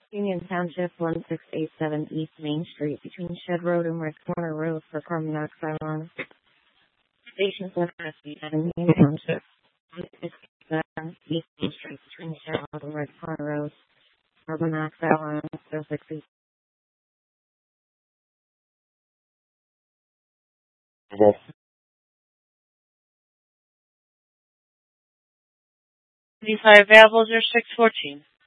Union Township, 1687 East Main Street, between Shed Road and Red Corner Road for carbon monoxide alarm. Station 7 Union Township, 1687 East Main Street, between Shed Road and Red Corner Road, carbon monoxide alarm, 060. These are available 0614.